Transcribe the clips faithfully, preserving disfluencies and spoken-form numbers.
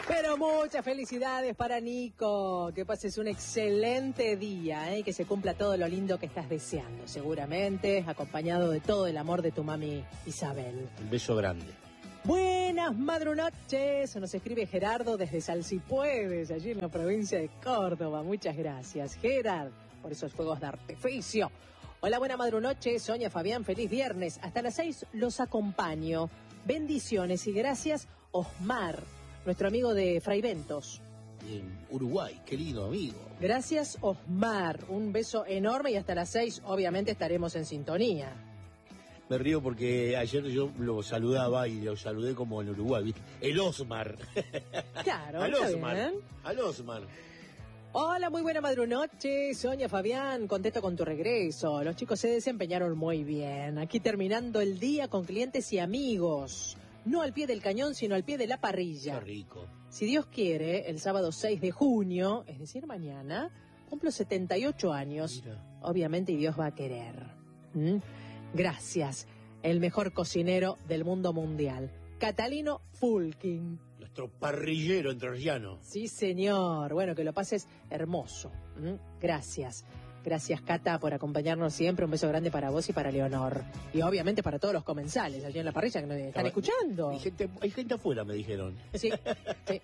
Pero muchas felicidades para Nico, que pases un excelente día, ¿eh? Que se cumpla todo lo lindo que estás deseando, seguramente, acompañado de todo el amor de tu mami Isabel. Un beso grande. Buenas madrunoches, nos escribe Gerardo desde Salsipuedes, allí en la provincia de Córdoba. Muchas gracias, Gerard, por esos fuegos de artificio. Hola, buena madrunoche, Sonia, Fabián, feliz viernes. Hasta las seis los acompaño. Bendiciones y gracias, Osmar, nuestro amigo de Fraiventos. En Uruguay, querido amigo. Gracias, Osmar. Un beso enorme y hasta las seis, obviamente, estaremos en sintonía. Me río porque ayer yo lo saludaba y lo saludé como en Uruguay, ¿viste? El Osmar. Claro, al está Osmar. bien. Al Osmar. Hola, muy buena madrunoche, Sonia, Fabián, contento con tu regreso. Los chicos se desempeñaron muy bien. Aquí terminando el día con clientes y amigos. No al pie del cañón, sino al pie de la parrilla. Qué rico. Si Dios quiere, el sábado seis de junio, es decir, mañana, cumplo setenta y ocho años. Mira. Obviamente, y Dios va a querer. ¿Mm? Gracias, el mejor cocinero del mundo mundial, Catalino Fulkin. Nuestro parrillero entrerriano. Sí, señor. Bueno, que lo pases hermoso. ¿Mm? Gracias. Gracias, Cata, por acompañarnos siempre. Un beso grande para vos y para Leonor. Y obviamente para todos los comensales allí en la parrilla que nos están escuchando. Hay gente, hay gente afuera, me dijeron. Sí, sí.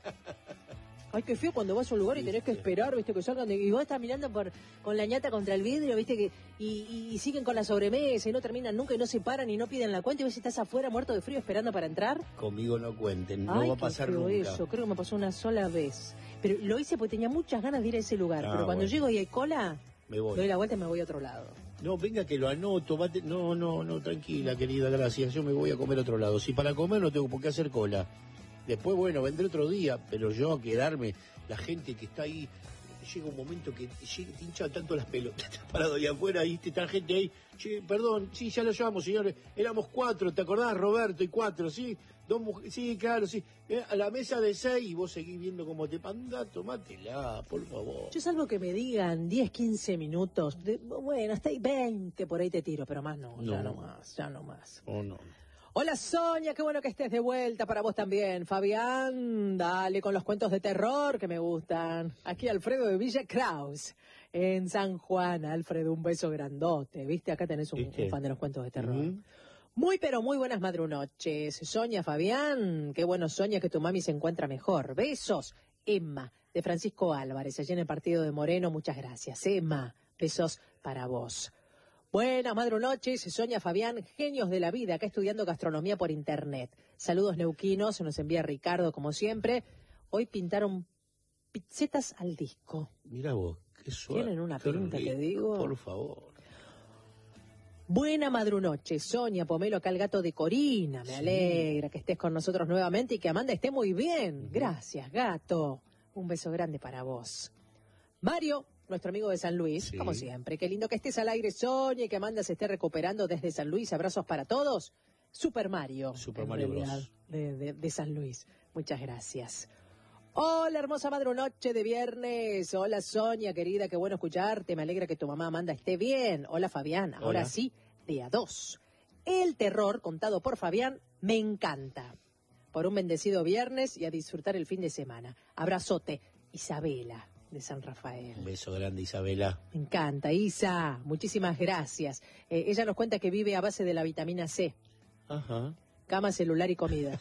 Ay, qué feo cuando vas a un lugar y tenés que esperar, viste, que salgan de, y vos estás mirando por con la ñata contra el vidrio, viste, que y, y, y siguen con la sobremesa y no terminan nunca y no se paran y no piden la cuenta y vos estás afuera muerto de frío esperando para entrar. Conmigo no cuenten, no Ay, va a pasar qué feo nunca. Eso, creo que me pasó una sola vez. Pero lo hice porque tenía muchas ganas de ir a ese lugar, Ah, pero cuando bueno. llego y hay cola, Me voy. doy la vuelta y me voy a otro lado. No, venga que lo anoto. Bate... No, no, no, tranquila, querida, gracias. Yo me voy a comer a otro lado. Si para comer no tengo por qué hacer cola. Después, bueno, vendré otro día, pero yo a quedarme, la gente que está ahí, llega un momento que llega, te hinchan tanto las pelotas, estás parado ahí afuera, y está gente ahí, che, perdón, sí, ya lo llevamos, señores, éramos cuatro, ¿te acordás, Roberto, y cuatro, sí? Dos mujeres, sí, claro, sí, eh, a la mesa de seis, y vos seguís viendo cómo te panda, tomátela, por favor. Yo salvo que me digan diez, quince minutos, de, bueno, hasta ahí veinte, por ahí te tiro, pero más no, No. ya no más, ya no más. Oh, no. Hola Sonia, qué bueno que estés de vuelta, para vos también. Fabián, dale con los cuentos de terror que me gustan. Aquí Alfredo de Villa Kraus, en San Juan. Alfredo, un beso grandote, ¿viste? Acá tenés un, ¿Viste? un fan de los cuentos de terror. Uh-huh. Muy pero muy buenas madrunoches. Sonia, Fabián, qué bueno Sonia que tu mami se encuentra mejor. Besos. Emma, de Francisco Álvarez, allí en el partido de Moreno, muchas gracias. Emma, besos para vos. Buenas madrunoches, Sonia, Fabián, genios de la vida, acá estudiando gastronomía por internet. Saludos neuquinos, se nos envía Ricardo como siempre. Hoy pintaron pizzetas al disco. Mirá vos, qué suave. Tienen una qué pinta, rico, te digo. Por favor. Buena madrunoche, Sonia, Pomelo, acá el gato de Corina. Me Sí. alegra que estés con nosotros nuevamente y que Amanda esté muy bien. Gracias, gato. Un beso grande para vos. Mario, nuestro amigo de San Luis, Sí. como siempre. Qué lindo que estés al aire, Sonia, y que Amanda se esté recuperando desde San Luis. Abrazos para todos. Super Mario. Super en Mario realidad, Bros. De, de, de San Luis. Muchas gracias. Hola, hermosa madrunoche de viernes. Hola, Sonia, querida, qué bueno escucharte. Me alegra que tu mamá Amanda esté bien. Hola, Fabián. Ahora Hola. sí, de a dos. El terror contado por Fabián me encanta. Por un bendecido viernes y a disfrutar el fin de semana. Abrazote. Isabela, de San Rafael. Un beso grande, Isabela. Me encanta, Isa. Muchísimas gracias. Eh, ella nos cuenta que vive a base de la vitamina C. Ajá. Cama, celular y comida.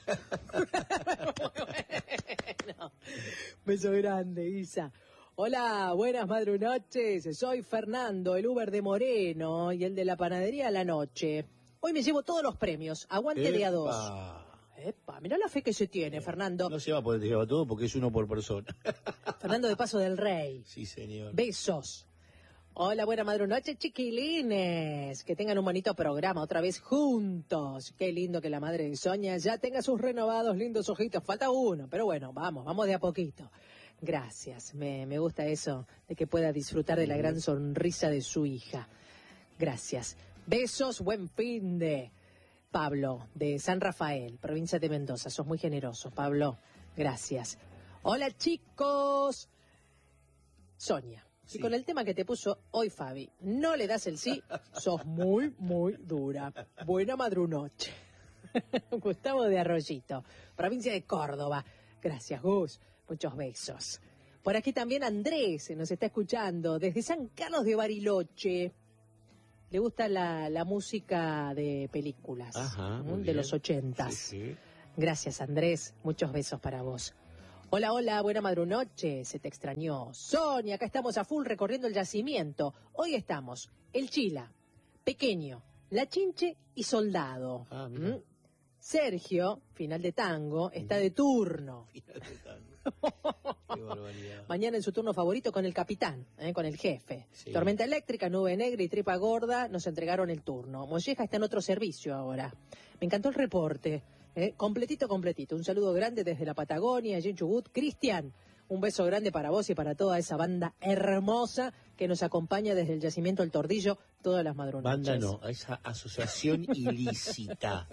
Bueno. Beso grande, Isa. Hola, buenas madrunoches. Soy Fernando, el Uber de Moreno y el de la panadería a la noche. Hoy me llevo todos los premios. Aguante de a dos. Epa. Epa, mirá la fe que se tiene, Fernando. No se va a poder llevar todo porque es uno por persona. Fernando de Paso del Rey. Sí, señor. Besos. Hola, buena madrunoche, chiquilines. Que tengan un bonito programa otra vez juntos. Qué lindo que la madre de Sonia ya tenga sus renovados lindos ojitos. Falta uno, pero bueno, vamos, vamos de a poquito. Gracias, me, me gusta eso, de que pueda disfrutar de la gran sonrisa de su hija. Gracias. Besos, buen fin de... Pablo, de San Rafael, provincia de Mendoza. Sos muy generoso, Pablo. Gracias. Hola, chicos. Sonia. Sí. Y con el tema que te puso hoy Fabi, no le das el sí, sos muy, muy dura. Buena madrunoche. Gustavo de Arroyito, provincia de Córdoba. Gracias, Gus. Muchos besos. Por aquí también Andrés nos está escuchando desde San Carlos de Bariloche. Le gusta la, la música de películas. Ajá, ¿m? de bien. los ochentas. Sí, sí. Gracias, Andrés. Muchos besos para vos. Hola, hola, buena madrunoche. Se te extrañó. Sonia, acá estamos a full recorriendo el yacimiento. Hoy estamos El Chila, Pequeño, La Chinche y Soldado. Ah, mira. ¿Mm? Sergio, final de tango, está de turno. Final de tango. Qué barbaridad. Mañana en su turno favorito con el capitán, ¿eh? con el jefe. Sí. Tormenta eléctrica, nube negra y tripa gorda nos entregaron el turno. Molleja está en otro servicio ahora. Me encantó el reporte. ¿eh? Completito, completito. Un saludo grande desde la Patagonia, allí en Chubut. Cristian, un beso grande para vos y para toda esa banda hermosa que nos acompaña desde el yacimiento El Tordillo todas las madrunoches. Banda no, a esa asociación ilícita.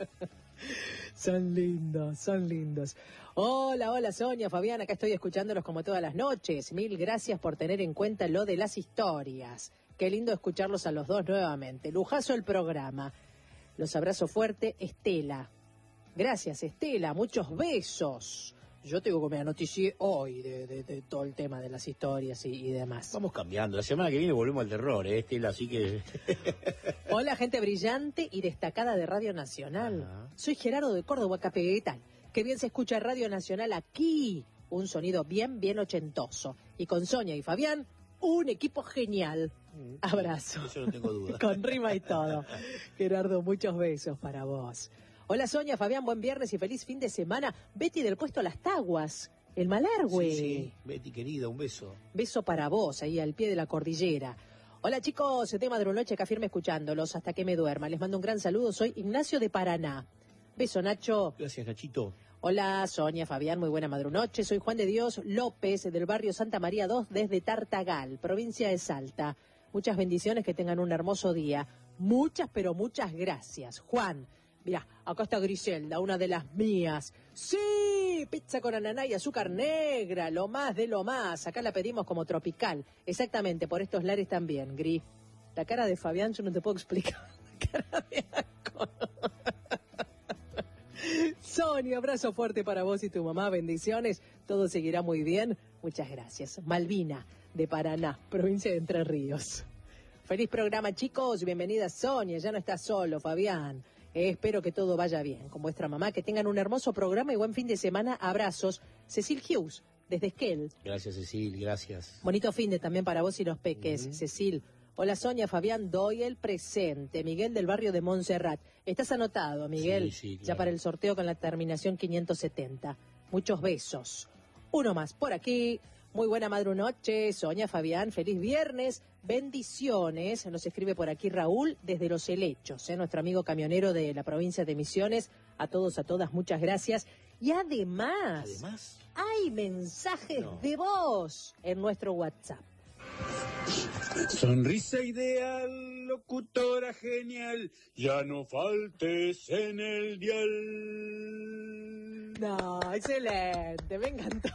Son lindos, son lindos. Hola, hola Sonia, Fabián, acá estoy escuchándolos como todas las noches. Mil gracias por tener en cuenta lo de las historias. Qué lindo escucharlos a los dos nuevamente. Lujazo el programa. Los abrazo fuerte, Estela. Gracias, Estela, muchos besos. Yo tengo que me anoticié hoy de, de, de todo el tema de las historias y, y demás. Vamos cambiando. La semana que viene volvemos al terror, ¿eh, Estela? Así que... Hola, gente brillante y destacada de Radio Nacional. Ajá. Soy Gerardo de Córdoba, Capital. Qué bien se escucha Radio Nacional aquí. Un sonido bien, bien ochentoso. Y con Sonia y Fabián, un equipo genial. Abrazo. Eso no tengo duda. Con rima y todo. Gerardo, muchos besos para vos. Hola Sonia, Fabián, buen viernes y feliz fin de semana. Betty del puesto Las Taguas, el Malargüe. Sí, sí. Betty, querida, un beso. Beso para vos, ahí al pie de la cordillera. Hola chicos, de Madrunoche, acá firme escuchándolos hasta que me duerma. Les mando un gran saludo, soy Ignacio de Paraná. Beso, Nacho. Gracias, Nachito. Hola Sonia, Fabián, muy buena madrunoche. Soy Juan de Dios López, del barrio Santa María dos, desde Tartagal, provincia de Salta. Muchas bendiciones, que tengan un hermoso día. Muchas, pero muchas gracias. Juan. Mirá, acá está Griselda, una de las mías. ¡Sí! Pizza con ananá y azúcar negra, lo más de lo más. Acá la pedimos como tropical. Exactamente, por estos lares también, Gris. La cara de Fabián yo no te puedo explicar. La cara de asco. Sonia, abrazo fuerte para vos y tu mamá. Bendiciones. Todo seguirá muy bien. Muchas gracias. Malvina, de Paraná, provincia de Entre Ríos. Feliz programa, chicos. Bienvenida, Sonia. Ya no estás solo, Fabián. Eh, espero que todo vaya bien con vuestra mamá, que tengan un hermoso programa y buen fin de semana. Abrazos. Cecil Hughes, desde Esquel. Gracias, Cecil, gracias. Bonito fin de también para vos y los peques, uh-huh. Cecil. Hola Sonia, Fabián, doy el presente. Miguel del barrio de Montserrat. Estás anotado, Miguel, sí, sí, claro. Ya para el sorteo con la terminación quinientos setenta. Muchos besos. Uno más por aquí. Muy buena madrunoche, Sonia, Fabián, feliz viernes, bendiciones. Nos escribe por aquí Raúl desde Los Helechos, ¿eh? Nuestro amigo camionero de la provincia de Misiones. A todos, a todas, muchas gracias. Y además, ¿Además? hay mensajes no. de voz en nuestro WhatsApp. Sonrisa ideal, locutora genial, ya no faltes en el dial. No, excelente, me encantó.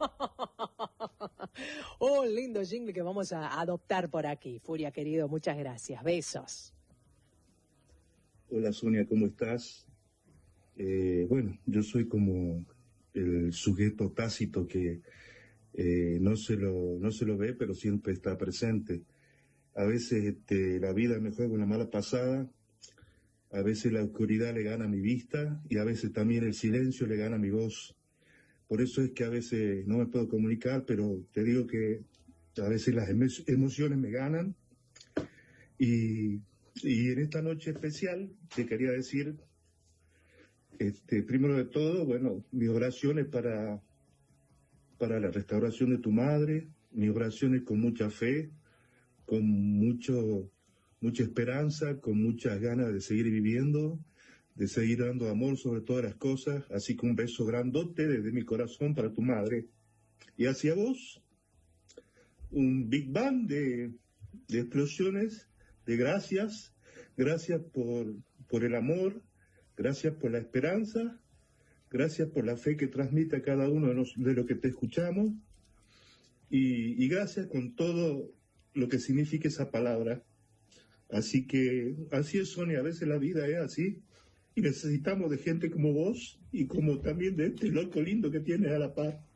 Un lindo jingle que vamos a adoptar por aquí. Furia, querido, muchas gracias. Besos. Hola Sonia, ¿cómo estás? Eh, bueno, yo soy como el sujeto tácito que eh, no se lo, no se lo ve, pero siempre está presente. A veces este, la vida me juega una mala pasada, a veces la oscuridad le gana mi vista y a veces también el silencio le gana mi voz. Por eso es que a veces no me puedo comunicar, pero te digo que a veces las emo- emociones me ganan. Y, y en esta noche especial te quería decir, este, primero de todo, bueno, mis oraciones para, para la restauración de tu madre, mis oraciones con mucha fe, con mucho, mucha esperanza, con muchas ganas de seguir viviendo, de seguir dando amor sobre todas las cosas, así que un beso grandote desde mi corazón para tu madre. Y hacia vos, un Big Bang de, de explosiones, de gracias, gracias por, por el amor, gracias por la esperanza, gracias por la fe que transmite a cada uno de, los, de los que te escuchamos, y, y gracias con todo lo que significa esa palabra. Así que, así es, Sonia, a veces la vida es así, y necesitamos de gente como vos, y como también de este loco lindo que tienes a la par.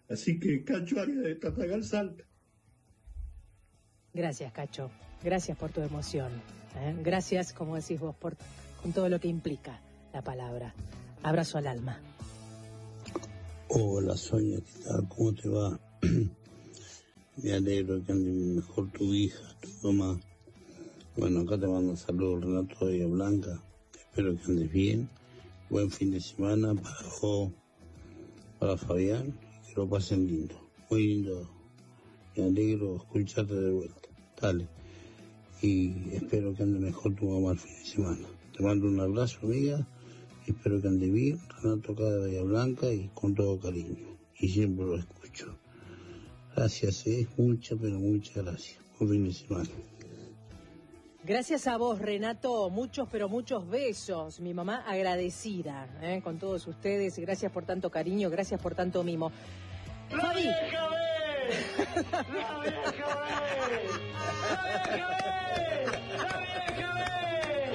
Así que Cacho Arias de Tatagal Salta. Gracias, Cacho. Gracias por tu emoción. ¿eh? Gracias, como decís vos, por con todo lo que implica la palabra. Abrazo al alma. Hola, Sonia, ¿qué tal? ¿Cómo te va? Me alegro que ande mejor tu hija, tu mamá. Bueno, acá te mando un saludo, Renato de Blanca. Espero que andes bien. Buen fin de semana para Jo, para Fabián. Que lo pasen lindo. Muy lindo. Me alegro escucharte de vuelta. Dale. Y espero que ande mejor tu mamá el fin de semana. Te mando un abrazo, amiga. Espero que ande bien. Renato acá de Bahía Blanca y con todo cariño. Y siempre lo escucho. Gracias, eh. Muchas, pero muchas gracias. Buen fin de semana. Gracias a vos, Renato. Muchos, pero muchos besos. Mi mamá agradecida ¿eh? con todos ustedes. Gracias por tanto cariño, gracias por tanto mimo. ¡La Fabi. vieja ve! ¡La vieja ve! ¡La vieja ve! ¡La vieja ve!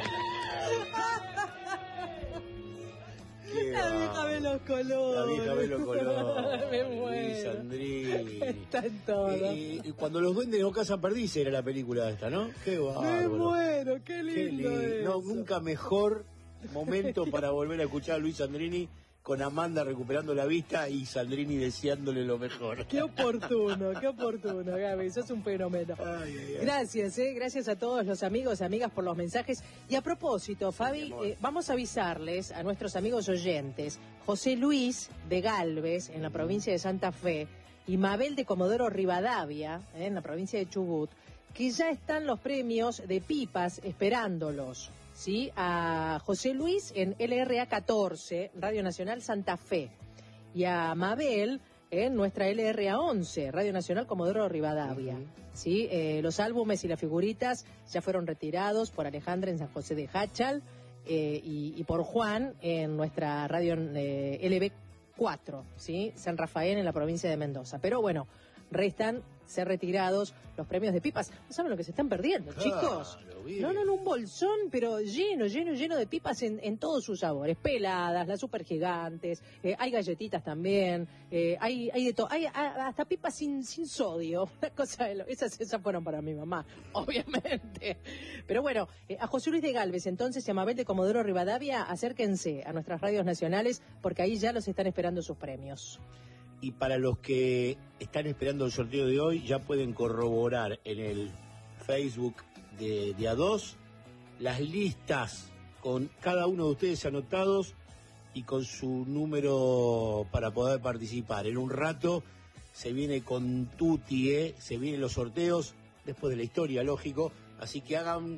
La vieja ve los colores. La vieja ve los colores. Me Luis muero. Andrini. Está en todo. Y, y cuando los duendes no cazan perdices era la película esta, ¿no? Qué Me bárbaro. muero, qué lindo, Qué lindo. No, eso. nunca mejor momento para volver a escuchar a Luis Andrini con Amanda recuperando la vista y Sandrini deseándole lo mejor. Qué oportuno, qué oportuno, Gaby, sos un fenómeno. Ay, ay, ay. Gracias, eh, gracias a todos los amigos, amigas por los mensajes. Y a propósito, Fabi, eh, vamos a avisarles a nuestros amigos oyentes, José Luis de Galvez, en la provincia de Santa Fe, y Mabel de Comodoro Rivadavia, eh, en la provincia de Chubut, que ya están los premios de pipas esperándolos. ¿Sí? A José Luis en L R A catorce, Radio Nacional Santa Fe, y a Mabel en nuestra L R A once, Radio Nacional Comodoro Rivadavia. Uh-huh. ¿Sí? Eh, los álbumes y las figuritas ya fueron retirados por Alejandra en San José de Jáchal eh, y, y por Juan en nuestra radio eh, L B cuatro, ¿sí? San Rafael en la provincia de Mendoza. Pero bueno, restan ser retirados los premios de pipas. ¿No saben lo que se están perdiendo, claro, chicos? Bien. No, no, no, un bolsón, pero lleno, lleno, lleno de pipas en, en todos sus sabores. Peladas, las super gigantes, eh, hay galletitas también, eh, hay, hay de todo. Hay a, hasta pipas sin, sin sodio. Una cosa de lo, esas, esas fueron para mi mamá, obviamente. Pero bueno, eh, a José Luis de Galvez, entonces, y a Mabel de Comodoro Rivadavia, acérquense a nuestras radios nacionales, porque ahí ya los están esperando sus premios. Y para los que están esperando el sorteo de hoy, ya pueden corroborar en el Facebook de, de A dos las listas con cada uno de ustedes anotados y con su número para poder participar. En un rato se viene con Tuti, ¿eh? Se vienen los sorteos después de la historia, lógico. Así que hagan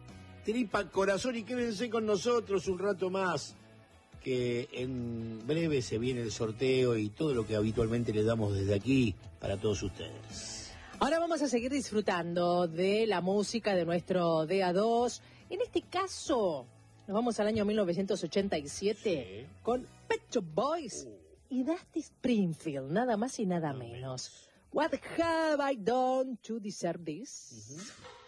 tripa corazón y quédense con nosotros un rato más, que en breve se viene el sorteo y todo lo que habitualmente le damos desde aquí para todos ustedes. Ahora vamos a seguir disfrutando de la música de nuestro D A dos. En este caso, nos vamos al año mil novecientos ochenta y siete sí. con Pet Shop Boys uh. y Dusty Springfield, nada más y nada no menos. menos. What have I done to deserve this? Uh-huh.